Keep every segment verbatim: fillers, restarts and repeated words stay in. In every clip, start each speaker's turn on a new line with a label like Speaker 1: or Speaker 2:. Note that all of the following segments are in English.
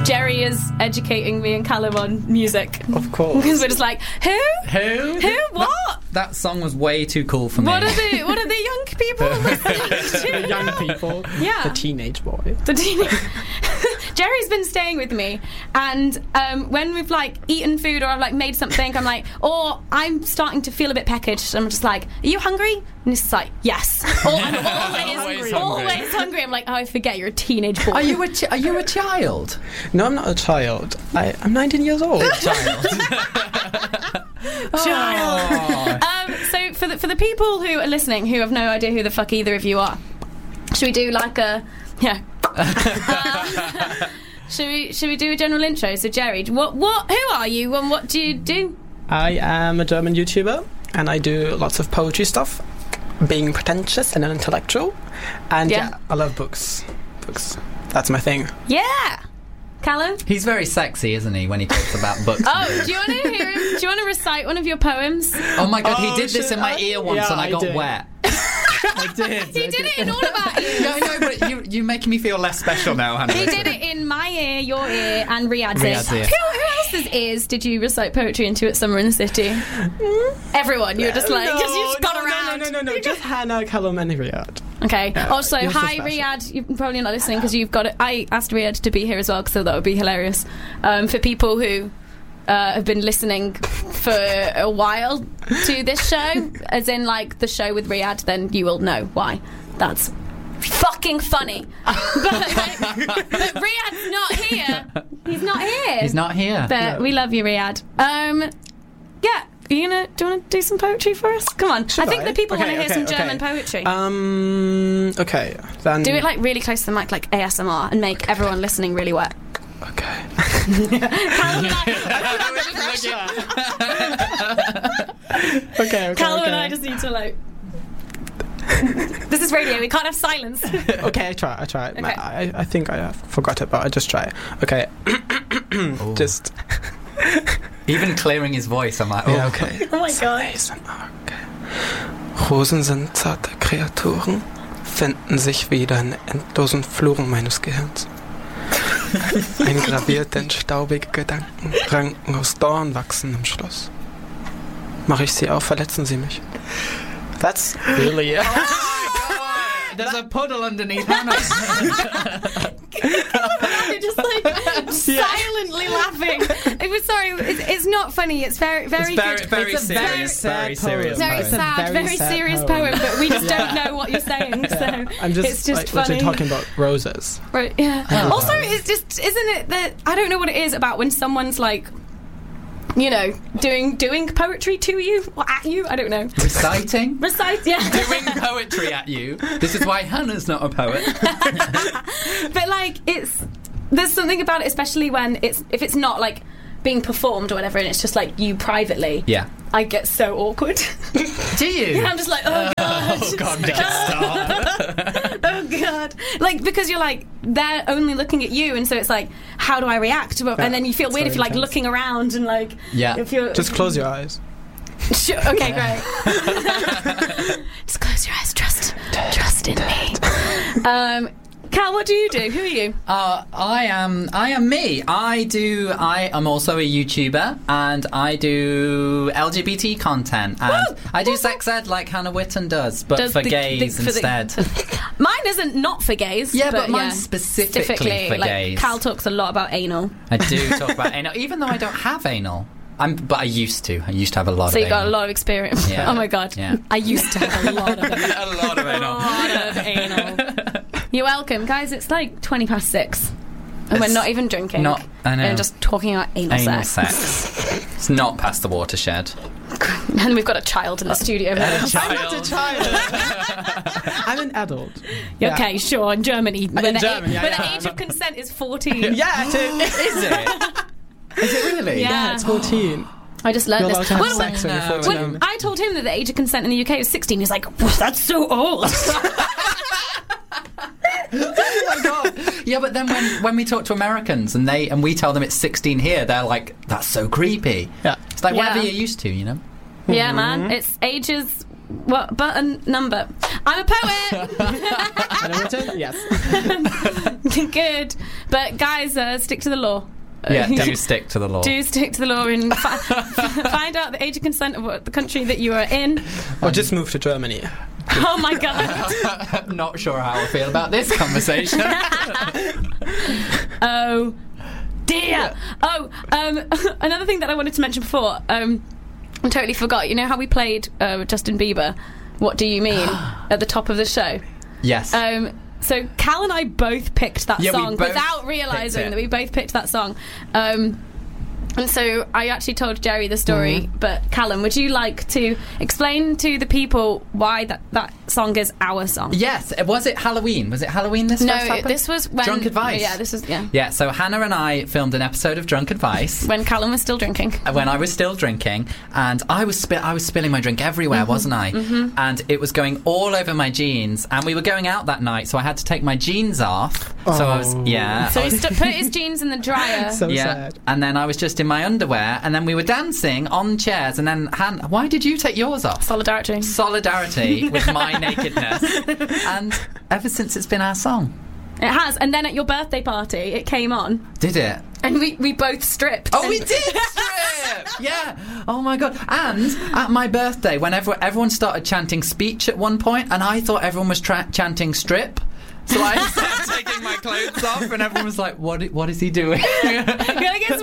Speaker 1: Jerry is educating me and Callum on music.
Speaker 2: Of course.
Speaker 1: Because we're just like, who?
Speaker 3: Who?
Speaker 1: Who? What?
Speaker 3: That, that song was way too cool for me.
Speaker 1: What are the What are the young people listening to?
Speaker 2: The young people.
Speaker 1: Yeah.
Speaker 2: The teenage boy.
Speaker 1: The teenage. Jerry's been staying with me, and um, when we've like eaten food or I've like made something, I'm like, or I'm starting to feel a bit peckaged. I'm just like, are you hungry? And he's like, yes. Or I'm always,
Speaker 3: Always
Speaker 1: always,
Speaker 3: hungry.
Speaker 1: always hungry. I'm like, oh, I forget you're a teenage boy.
Speaker 3: Are you a chi- Are you a child?
Speaker 2: No, I'm not a child. I, I'm nineteen years old.
Speaker 3: Child.
Speaker 1: Child. Um, so for the for the people who are listening who have no idea who the fuck either of you are, should we do like a yeah? uh, should we should we do a general intro? So Jerry, what what who are you and what do you do?
Speaker 2: I am a German YouTuber, and I do lots of poetry stuff, being pretentious and an intellectual. And
Speaker 1: Yeah.
Speaker 2: yeah, I love books. Books. That's my thing.
Speaker 1: Yeah, Callum.
Speaker 3: He's very sexy, isn't he, when he talks about books?
Speaker 1: Oh, do you want to hear him? Do you want to recite one of your poems?
Speaker 3: Oh my god, he
Speaker 2: Oh,
Speaker 3: did this
Speaker 2: shit,
Speaker 3: in my
Speaker 2: I-
Speaker 3: ear once
Speaker 2: yeah,
Speaker 3: and I
Speaker 2: I
Speaker 3: got
Speaker 2: did.
Speaker 3: wet.
Speaker 2: I did.
Speaker 1: He did it in All About You.
Speaker 3: Yeah, I know, but you, you're making me feel less special now, Hannah.
Speaker 1: He did it in my ear, your ear, and Riyadh's ear.
Speaker 3: Riyadh's ear.
Speaker 1: Who, who else's ears did you recite poetry into at Summer in the City? Everyone. You were just like,
Speaker 2: no,
Speaker 1: just, you just got
Speaker 2: no,
Speaker 1: around.
Speaker 2: No, no, no, no. Just Hannah, Callum, and Riyadh.
Speaker 1: Okay. Also,
Speaker 2: you're so
Speaker 1: hi
Speaker 2: special.
Speaker 1: Riyadh. You're probably not listening because you've got it. I asked Riyadh to be here as well because I thought that would be hilarious. Um, for people who uh, have been listening for a while to this show, as in like the show with Riyadh, then you will know why. That's fucking funny. but, but Riyadh's not here. He's not here.
Speaker 3: He's not here.
Speaker 1: But
Speaker 2: No.
Speaker 1: we love you, Riyadh. Um, yeah. Are you gonna, do you want to do some poetry for us? Come on.
Speaker 2: Should
Speaker 1: I think
Speaker 2: I?
Speaker 1: the people
Speaker 2: Okay,
Speaker 1: want to hear
Speaker 2: okay,
Speaker 1: some German
Speaker 2: okay.
Speaker 1: poetry.
Speaker 2: Um. Okay. Then.
Speaker 1: Do it like really close to the mic, like A S M R, and make everyone listening really wet.
Speaker 2: Okay.
Speaker 1: Callum and I,
Speaker 2: okay. Okay.
Speaker 1: Callum
Speaker 2: okay.
Speaker 1: and I just need to like. This is radio. We can't have silence.
Speaker 2: Okay, I try. I try.
Speaker 1: Okay.
Speaker 2: I, I think I forgot it, but I just try. Okay. Just.
Speaker 3: Even clearing his voice, I'm like, oh,
Speaker 2: Ja, okay.
Speaker 1: Oh my god.
Speaker 2: A S M R, okay. Rosen sind zarte Kreaturen, finden sich wieder in endlosen Fluren meines Gehirns. Eingraviert in staubige Gedanken, Ranken aus Dorn wachsen im Schloss. Mache ich sie auf, verletzen sie mich. That's really it.
Speaker 3: There's a puddle underneath Hannah.
Speaker 1: You're just like silently laughing. It was sorry. It's, it's not funny. It's very, very,
Speaker 3: It's very,
Speaker 1: good.
Speaker 3: very
Speaker 1: It's a
Speaker 3: serious, very serious
Speaker 1: Very
Speaker 3: poem.
Speaker 2: It's a
Speaker 1: sad,
Speaker 2: very
Speaker 1: very,
Speaker 2: sad
Speaker 1: serious
Speaker 2: poem.
Speaker 1: poem, but we just don't know what you're saying. So
Speaker 2: I'm just,
Speaker 1: it's just
Speaker 2: like,
Speaker 1: funny.
Speaker 2: literally talking about roses.
Speaker 1: Right? Yeah.
Speaker 3: Oh.
Speaker 1: Also, it's just isn't it that I don't know what it is about when someone's like, you know, doing doing poetry to you or at you. I don't know.
Speaker 3: Reciting?
Speaker 1: Recite, yeah.
Speaker 3: Doing poetry at you. This is why Hannah's not a poet.
Speaker 1: But like, it's there's something about it, especially when it's if it's not like being performed or whatever, and it's just like you privately.
Speaker 3: Yeah.
Speaker 1: I get so awkward.
Speaker 3: Do you?
Speaker 1: And I'm just like, oh god,
Speaker 3: Oh god, make it stop.
Speaker 1: oh god, like because you're like they're only looking at you, and so it's like, how do I react? But, and then you feel
Speaker 2: it's
Speaker 1: weird if
Speaker 2: very
Speaker 1: you're like
Speaker 2: intense.
Speaker 1: looking around and like,
Speaker 3: Yeah.
Speaker 1: if you're
Speaker 2: Just close your eyes.
Speaker 1: Sure, okay, great. Just close your eyes. Trust, trust in me. Um, Cal, what do you do? Who are you?
Speaker 3: Uh, I am I am me. I do I am also a YouTuber and I do L G B T content and
Speaker 1: Woo!
Speaker 3: I do
Speaker 1: Woo!
Speaker 3: sex ed like Hannah Witten does, but
Speaker 1: Does
Speaker 3: for
Speaker 1: the-
Speaker 3: gays
Speaker 1: the- for the-
Speaker 3: instead.
Speaker 1: Mine isn't not for gays.
Speaker 3: Yeah, but
Speaker 1: but
Speaker 3: mine's
Speaker 1: yeah,
Speaker 3: specifically for
Speaker 1: like,
Speaker 3: gays.
Speaker 1: Cal talks a lot about anal.
Speaker 3: I do talk about anal, even though I don't have anal. I'm, but I used to. I used to have a lot
Speaker 1: So
Speaker 3: of
Speaker 1: you got a
Speaker 3: anal.
Speaker 1: lot of experience.
Speaker 3: Yeah.
Speaker 1: Oh my god.
Speaker 3: Yeah.
Speaker 1: I used to have a lot of it.
Speaker 3: a lot of
Speaker 1: A
Speaker 3: anal.
Speaker 1: lot of anal. You're welcome, guys. It's like twenty past six, and
Speaker 3: It's
Speaker 1: we're not even drinking.
Speaker 3: not- I know.
Speaker 1: And just talking about anal,
Speaker 3: Anal
Speaker 1: sex.
Speaker 3: sex. It's not past the watershed.
Speaker 1: And we've got a child in the studio. now.
Speaker 2: I'm not a child. I'm an adult.
Speaker 1: Yeah. Okay, sure. In Germany, where, the,
Speaker 2: Germany,
Speaker 1: a-
Speaker 2: yeah,
Speaker 1: where
Speaker 2: yeah.
Speaker 1: the age of consent is fourteen.
Speaker 2: Yeah, it is.
Speaker 3: Is it? Is it really?
Speaker 1: Yeah.
Speaker 2: Yeah, it's fourteen.
Speaker 1: I just learned
Speaker 2: You're
Speaker 1: this.
Speaker 2: allowed to have
Speaker 1: Well,
Speaker 2: sex when you're
Speaker 3: no.
Speaker 2: fourteen.
Speaker 1: when I told him that the age of consent in the U K was sixteen, he's like, "That's so old."
Speaker 3: Oh my god! Yeah, but then when, when we talk to Americans and they and we tell them it's sixteen here, they're like, "That's so creepy."
Speaker 2: Yeah.
Speaker 3: It's like
Speaker 1: Yeah.
Speaker 3: whatever you're used to, you know.
Speaker 1: Yeah, man. It's ages. What but a number? I'm a poet.
Speaker 2: And in return, yes.
Speaker 1: Good. But guys, uh, stick to the law.
Speaker 3: Yeah, do stick to the law.
Speaker 1: Do stick to the law and fi- find out the age of consent of what the country that you are in.
Speaker 2: Or just move to Germany.
Speaker 1: Oh my god.
Speaker 3: Not sure how I feel about this conversation.
Speaker 1: Oh dear. Oh, um, another thing that I wanted to mention before, um, I totally forgot. You know how we played uh, Justin Bieber, What Do You Mean, at the top of the show?
Speaker 3: Yes.
Speaker 1: Um, so Cal and I both picked that
Speaker 3: Yeah, we
Speaker 1: song
Speaker 3: both
Speaker 1: without realising
Speaker 3: picked it.
Speaker 1: that we both picked that song. Um, and so I actually told Jerry the story,
Speaker 3: Mm-hmm.
Speaker 1: but Callum, would you like to explain to the people why that, that song is our song?
Speaker 3: Yes. Was it Halloween? Was it Halloween this
Speaker 1: No,
Speaker 3: first happened?
Speaker 1: this was when...
Speaker 3: Drunk Advice.
Speaker 1: Yeah, this was, yeah.
Speaker 3: Yeah, so Hannah and I filmed an episode of Drunk Advice
Speaker 1: When Callum was still drinking.
Speaker 3: when I was still drinking, and I was spi- I was spilling my drink everywhere,
Speaker 1: Mm-hmm.
Speaker 3: wasn't I? Mm-hmm. And it was going all over my jeans, and we were going out that night, so I had to take my jeans off. So I was,
Speaker 2: Oh.
Speaker 3: yeah.
Speaker 1: So
Speaker 3: I
Speaker 1: he
Speaker 3: was-
Speaker 1: st- put his jeans in the dryer.
Speaker 2: So
Speaker 3: yeah,
Speaker 2: sad.
Speaker 3: and then I was just in my underwear, and then we were dancing on chairs, and then Han, why did you take yours off?
Speaker 1: Solidarity.
Speaker 3: Solidarity with my nakedness, and ever since it's been our song.
Speaker 1: It has. And then at your birthday party, it came on,
Speaker 3: Did it?
Speaker 1: and we, we both stripped.
Speaker 3: Oh,
Speaker 1: and-
Speaker 3: we did strip! Yeah. Oh my god. And at my birthday, whenever everyone started chanting speech at one point, and I thought everyone was tra- chanting strip. So I started taking my clothes off, and everyone was like, "What? What is he doing?"
Speaker 1: You're like, it's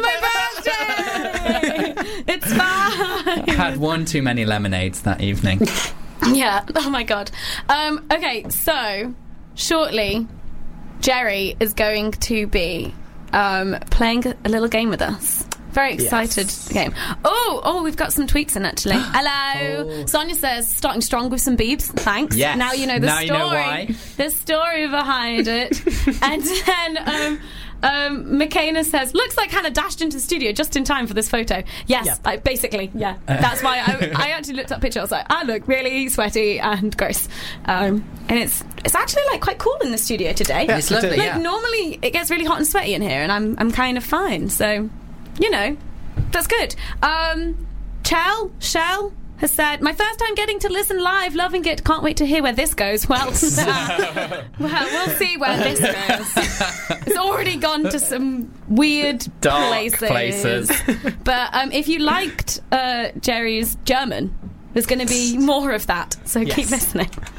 Speaker 1: my birthday! It's fine!
Speaker 3: Had one too many lemonades that evening.
Speaker 1: Yeah. Oh my god. Um, okay, so shortly, Jerry is going to be um, playing a little game with us. Very excited
Speaker 2: Yes.
Speaker 1: game. Oh, oh, we've got some tweets in actually. Hello.
Speaker 2: Oh.
Speaker 1: Sonia says, starting strong with some beebs. Thanks.
Speaker 3: Yes.
Speaker 1: Now you know the
Speaker 3: Now
Speaker 1: story.
Speaker 3: you know why.
Speaker 1: The story behind it. And then um, um, McKenna says, looks like Hannah dashed into the studio just in time for this photo. Yes,
Speaker 2: Yep.
Speaker 1: I, basically, yeah. That's why I, I actually looked up pictures. I was like, I look really sweaty and gross. Um, and it's it's actually like quite cool in the studio today.
Speaker 2: Yeah,
Speaker 3: It's
Speaker 2: it
Speaker 3: lovely.
Speaker 2: is.
Speaker 1: Like
Speaker 3: Yeah.
Speaker 1: normally it gets really hot and sweaty in here, and I'm I'm kind of fine. So, you know, that's good. Um, Chell Shell has said, my first time getting to listen live, loving it. Can't wait to hear where this goes. Well, well, we'll see where this goes. It's already gone to some weird
Speaker 3: Dark
Speaker 1: places.
Speaker 3: places.
Speaker 1: But um, if you liked uh, Jerry's German, there's going to be more of that. So keep
Speaker 2: Yes.
Speaker 1: listening.